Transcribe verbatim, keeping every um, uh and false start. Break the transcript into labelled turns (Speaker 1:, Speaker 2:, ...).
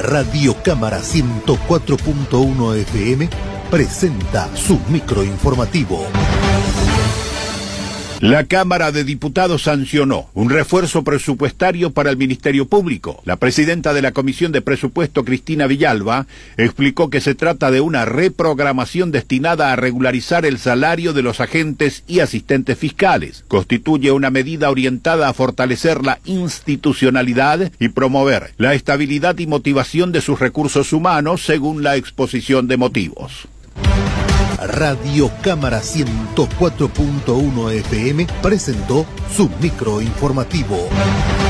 Speaker 1: Radio Cámara ciento cuatro punto uno F M presenta su microinformativo.
Speaker 2: La Cámara de Diputados sancionó un refuerzo presupuestario para el Ministerio Público. La presidenta de la Comisión de Presupuesto, Cristina Villalba, explicó que se trata de una reprogramación destinada a regularizar el salario de los agentes y asistentes fiscales. Constituye una medida orientada a fortalecer la institucionalidad y promover la estabilidad y motivación de sus recursos humanos, según la exposición de motivos.
Speaker 1: Radio Cámara ciento cuatro punto uno F M presentó su microinformativo.